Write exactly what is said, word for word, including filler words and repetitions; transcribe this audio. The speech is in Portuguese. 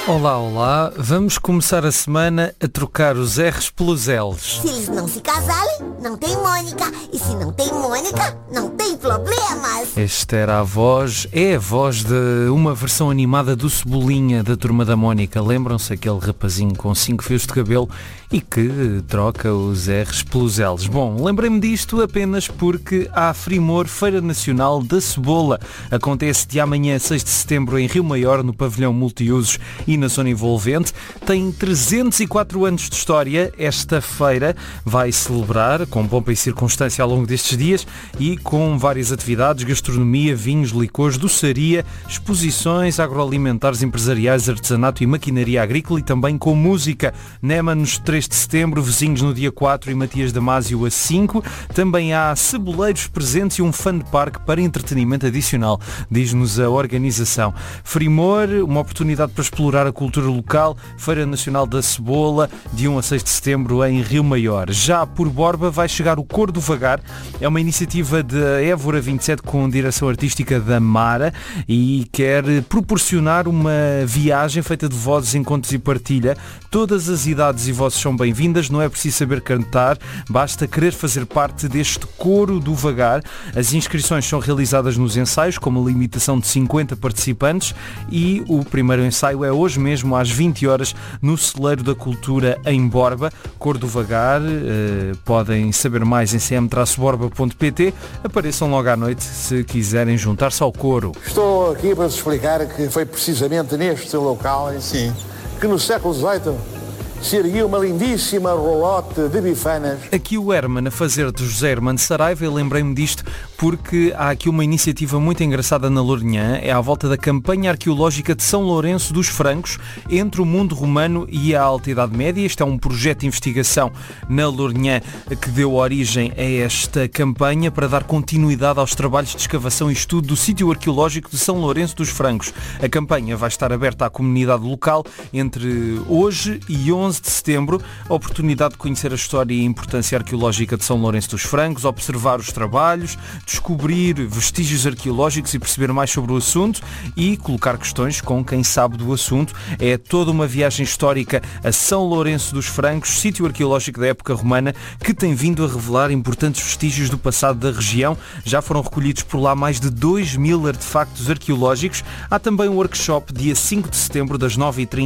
Olá, olá. Vamos começar a semana a trocar os R's pelos L's. Se eles não se casarem, não tem Mônica. E se não tem Mônica, não tem problemas. Esta era a voz, é a voz de uma versão animada do Cebolinha, da Turma da Mónica. Lembram-se aquele rapazinho com cinco fios de cabelo e que troca os R's pelos L's. Bom, lembrei-me disto apenas porque há a Frimor, Feira Nacional da Cebola. Acontece de amanhã, seis de setembro, em Rio Maior, no pavilhão multiusos e na zona envolvente. Tem trezentos e quatro anos de história. Esta feira vai celebrar com pompa e circunstância ao longo destes dias e com várias atividades: gastronomia, vinhos, licores, doçaria, exposições agroalimentares, empresariais, artesanato e maquinaria agrícola, e também com música. Nema nos três de setembro, Vizinhos no dia quatro e Matias Damasio a cinco. Também há ceboleiros presentes e um fun park para entretenimento adicional, diz-nos a organização. Frimor, uma oportunidade para explorar a cultura local. Feira Nacional da Cebola, de um a seis de setembro em Rio Maior. Já por Borba vai chegar o Cor do Vagar. É uma iniciativa de Évora vinte e sete com direção artística da Mara e quer proporcionar uma viagem feita de vozes, encontros e partilha. Todas as idades e vozes são bem-vindas, não é preciso saber cantar, basta querer fazer parte deste Coro do Vagar. As inscrições são realizadas nos ensaios, com uma limitação de cinquenta participantes, e o primeiro ensaio é hoje mesmo às vinte horas no Celeiro da Cultura em Borba. Cor do Vagar, eh, podem saber mais em c m traço borba ponto p t. Apareçam logo à noite se quiserem juntar-se ao coro. Estou aqui para vos explicar que foi precisamente neste local Sim. que no século dezoito se erguiu uma lindíssima rolote de bifanas. Aqui o Herman a fazer de José Hermano Saraiva. Eu lembrei-me disto porque há aqui uma iniciativa muito engraçada na Lourinhã. É à volta da campanha arqueológica de São Lourenço dos Francos, entre o mundo romano e a Alta Idade Média. Este é um projeto de investigação na Lourinhã que deu origem a esta campanha para dar continuidade aos trabalhos de escavação e estudo do sítio arqueológico de São Lourenço dos Francos. A campanha vai estar aberta à comunidade local entre hoje e onze de setembro. A oportunidade de conhecer a história e a importância arqueológica de São Lourenço dos Francos, observar os trabalhos, descobrir vestígios arqueológicos e perceber mais sobre o assunto e colocar questões com quem sabe do assunto. É toda uma viagem histórica a São Lourenço dos Francos, sítio arqueológico da época romana, que tem vindo a revelar importantes vestígios do passado da região. Já foram recolhidos por lá mais de dois mil artefactos arqueológicos. Há também um workshop dia cinco de setembro, das nove e trinta